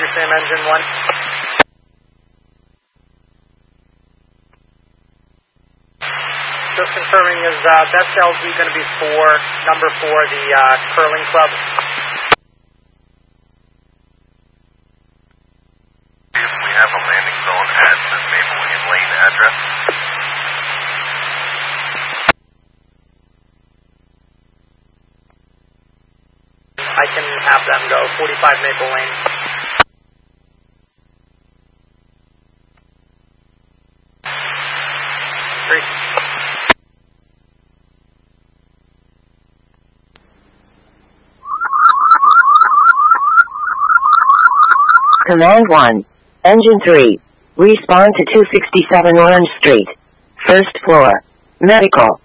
understand engine 1. Just confirming, is best LZ going to be number 4, the curling club? If we have a landing zone at the Maplewood Lane address. I can have them go 45 Maple Lane. Command 1. Engine 3. Respond to 267 Orange Street. First floor. Medical.